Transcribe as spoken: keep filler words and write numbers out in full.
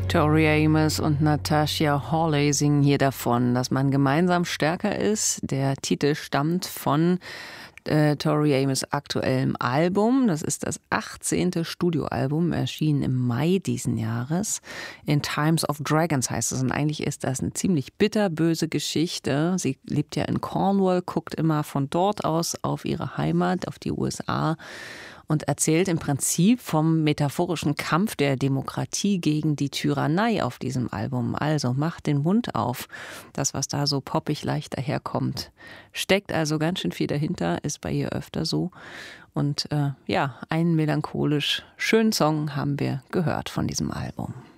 Tori Amos und Natasha Hawley singen hier davon, dass man gemeinsam stärker ist. Der Titel stammt von äh, Tori Amos' aktuellem Album. Das ist das achtzehnte Studioalbum, erschienen im Mai diesen Jahres. In Times of Dragons heißt es. Und eigentlich ist das eine ziemlich bitterböse Geschichte. Sie lebt ja in Cornwall, guckt immer von dort aus auf ihre Heimat, auf die U S A. Und erzählt im Prinzip vom metaphorischen Kampf der Demokratie gegen die Tyrannei auf diesem Album. Also macht den Mund auf. Das, was da so poppig leicht daherkommt, steckt also ganz schön viel dahinter, ist bei ihr öfter so. Und äh, ja, einen melancholisch schönen Song haben wir gehört von diesem Album.